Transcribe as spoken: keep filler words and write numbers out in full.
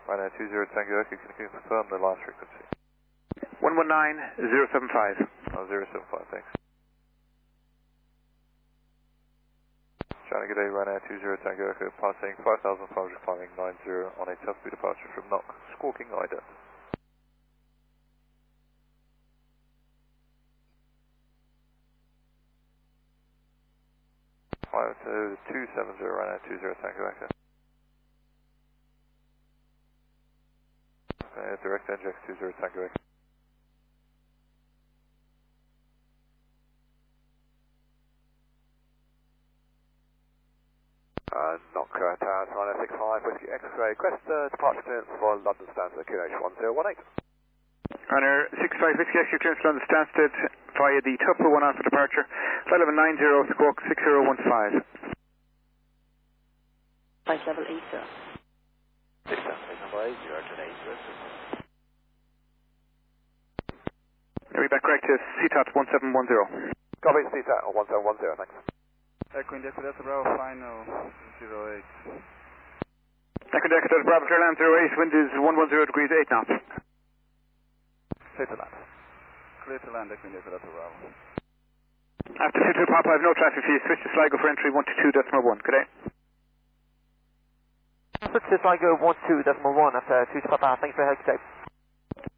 Ryanair two zero Tango Echo, can you confirm the last frequency? one one nine zero seven five. Oh, zero seven five, thanks. China, good day, Ryanair two zero Tango Echo, passing five thousand five hundred, climbing nine zero on a tough speed departure from Knock, squawking ident. five two seven zero, Ryanair two zero Tango Echo. Uh, direct N J X two zero Tango Echo. Uh, Knock uh, Tower, Ryanair six five, Whiskey X-ray, request uh, departure clearance for London Stansted, Q H one zero one eight. Ryanair six five Whiskey X-ray clearance London Stansted via the Tupper one Alpha departure, flight level nine zero, squawk six zero one five. Flight level eight zero. six seven eight number eight zero to eight zero. Are we back correct to C T O T one seven one zero? Copy, C T A T one seven one zero, thanks. Echo India Delta Bravo, final zero eight. Echo Delta Delta Bravo, clear land zero eight, wind is one one zero degrees eight knots. Clear to land. Clear to land, Echo India Delta Bravo. After two two Papa, I have no traffic for you. Switch to Sligo for entry one two two decimal one. Good day. Switch to Sligo one two decimal one after two to Papa. Thanks for your help today.